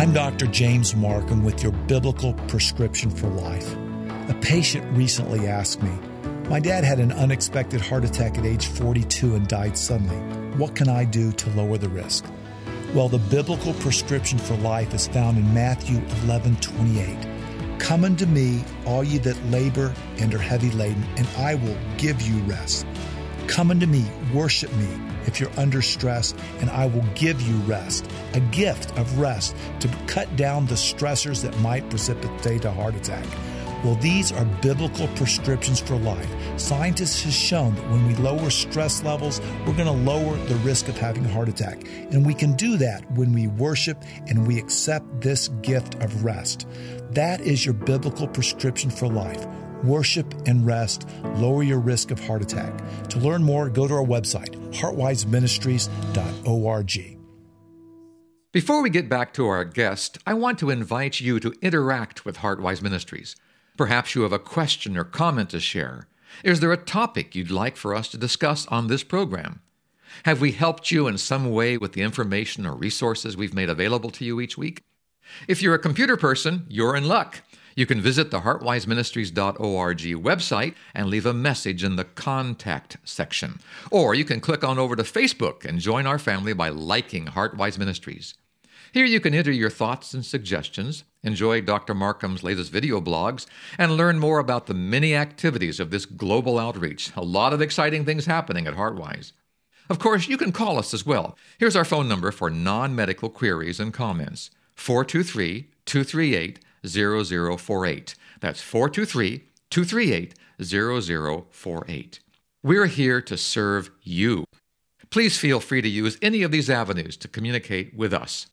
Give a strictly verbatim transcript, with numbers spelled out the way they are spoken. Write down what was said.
I'm Doctor James Markham with your Biblical Prescription for Life. A patient recently asked me, "My dad had an unexpected heart attack at age forty-two and died suddenly. What can I do to lower the risk?" Well, the Biblical Prescription for Life is found in Matthew eleven twenty-eight. "Come unto me, all ye that labor and are heavy laden, and I will give you rest. Come unto me, worship me if you're under stress, and I will give you rest." A gift of rest to cut down the stressors that might precipitate a heart attack. Well, these are biblical prescriptions for life. Scientists have shown that when we lower stress levels, we're going to lower the risk of having a heart attack. And we can do that when we worship and we accept this gift of rest. That is your biblical prescription for life. Worship and rest, lower your risk of heart attack. To learn more, go to our website, heartwise ministries dot org. Before we get back to our guest, I want to invite you to interact with Heartwise Ministries. Perhaps you have a question or comment to share. Is there a topic you'd like for us to discuss on this program? Have we helped you in some way with the information or resources we've made available to you each week? If you're a computer person, you're in luck. You can visit the heartwise ministries dot org website and leave a message in the Contact section. Or you can click on over to Facebook and join our family by liking Heartwise Ministries. Here you can enter your thoughts and suggestions, enjoy Doctor Markham's latest video blogs, and learn more about the many activities of this global outreach. A lot of exciting things happening at Heartwise. Of course, you can call us as well. Here's our phone number for non-medical queries and comments, four two three, two three eight, zero zero four eight. That's four two three, two three eight, zero zero four eight. We're here to serve you. Please feel free to use any of these avenues to communicate with us.